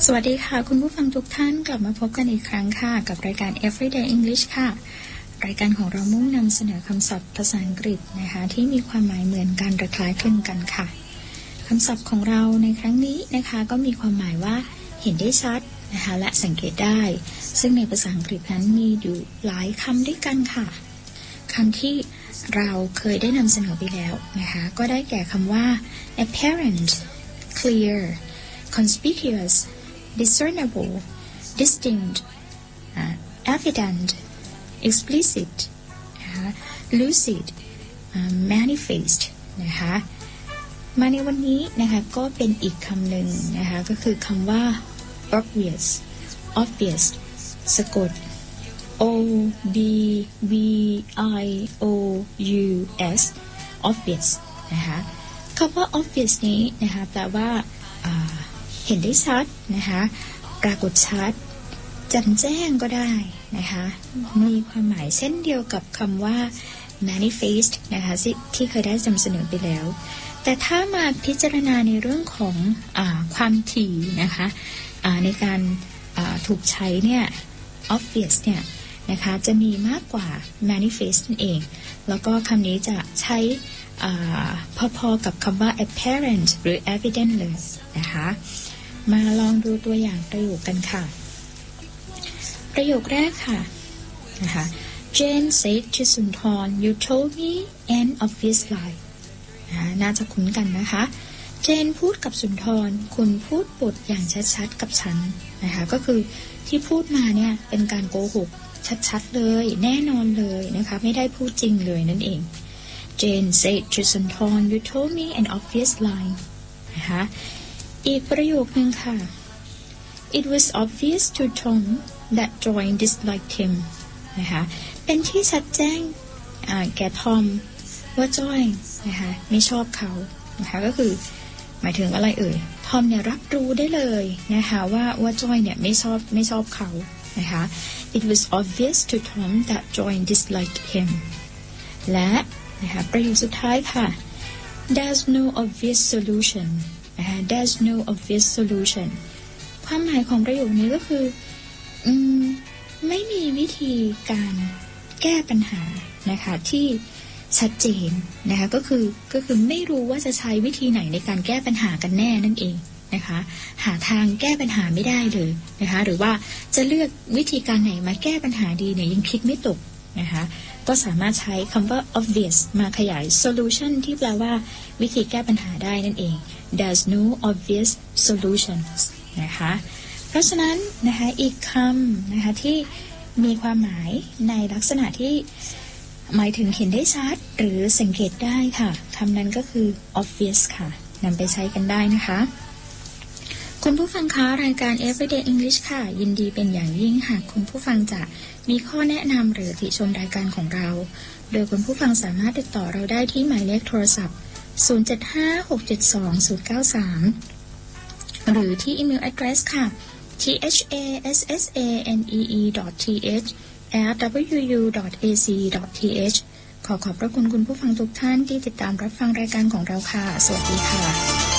สวัสดีค่ะคุณผู้ฟังทุกท่านกลับมาพบกันอีกครั้งค่ะกับรายการ Everyday English ค่ะรายการของเรามุ่งนำเสนอคำศัพท์ภาษาอังกฤษนะคะที่มีความหมายเหมือนกันหรือคล้ายคลึงกันค่ะคำศัพท์ของเราในครั้งนี้นะคะก็มีความหมายว่าเห็นได้ชัดนะคะและสังเกตได้ซึ่งในภาษาอังกฤษนั้นมีอยู่หลายคำด้วยกันค่ะคำที่เราเคยได้นำเสนอไปแล้วนะคะก็ได้แก่คำว่า apparent clear conspicuous discernible distinct evident explicit lucid manifest นะคะมาในวันนี้นะคะก็เป็นอีกคำหนึ่งนะคะก็คือคำว่า obvious สะกด O B V I O U S obvious นะคะคำว่า obvious นี้นะคะแปลว่าเห็นได้ชัดนะคะปรากฏชัดแจ่มแจ้งก็ได้นะคะมีความหมายเช่นเดียวกับคำว่า manifest นะคะที่เคยได้นำเสนอไปแล้วแต่ถ้ามาพิจารณาในเรื่องของความถี่นะคะในการถูกใช้เนี่ย obvious เนี่ยนะคะจะมีมากกว่า manifest นั่นเองแล้วก็คำนี้จะใช้พอๆกับคำว่า apparent หรือ evident เลยนะคะมาลองดูตัวอย่างประโยคกันค่ะประโยคแรกค่ะนะคะ Jane said to Sunthorn you told me an obvious lie น่าจะคุ้นกันนะคะเจนพูดกับสุนทรคุณพูดบทอย่างชัดๆกับฉันนะคะก็คือที่พูดมาเนี่ยเป็นการโกหกชัดๆเลยแน่นอนเลยนะคะไม่ได้พูดจริงเลยนั่นเอง Jane said to Sunthorn you told me an obvious lie นะคะอีกประโยคนึงค่ะ It was obvious to Tom that Joy disliked him นะคะเป็นที่ชัดแจ้งแก่ทอมว่าจ้อยนะคะไม่ชอบเขานะคะก็คือหมายถึงอะไรเอ่ยทอมเนี่ยรับรู้ได้เลยนะคะว่าจ้อยเนี่ยไม่ชอบเขานะคะ It was obvious to Tom that Joy disliked him และนะคะประโยคสุดท้ายค่ะ There's no obvious solutionนะคะ There's no obvious solution ความหมายของประโยคนี้ก็คือไม่มีวิธีการแก้ปัญหานะคะที่ชัดเจนนะคะก็คือไม่รู้ว่าจะใช้วิธีไหนในการแก้ปัญหากันแน่นั่นเองนะคะหาทางแก้ปัญหาไม่ได้เลยนะคะหรือว่าจะเลือกวิธีการไหนมาแก้ปัญหาดีเนี่ยยังคิดไม่ตกนะคะก็สามารถใช้คำว่า obvious มาขยาย solution ที่แปลว่าวิธีแก้ปัญหาได้นั่นเอง There's no obvious solutions นะคะเพราะฉะนั้นนะคะอีกคำนะคะที่มีความหมายในลักษณะที่หมายถึงเห็นได้ชัดหรือสังเกตได้ค่ะคำนั้นก็คือ obvious ค่ะนำไปใช้กันได้นะคะคุณผู้ฟังคะรายการ Everyday English ค่ะยินดีเป็นอย่างยิ่งหากคุณผู้ฟังจะมีข้อแนะนำหรือติชมรายการของเราโดยคุณผู้ฟังสามารถติดต่อเราได้ที่หมายเลขโทรศัพท์075-672-093หรือที่อีเมล address ค่ะ thassanee@wu.ac.th ขอบพระคุณคุณผู้ฟังทุกท่านที่ติดตามรับฟังรายการของเราค่ะสวัสดีค่ะ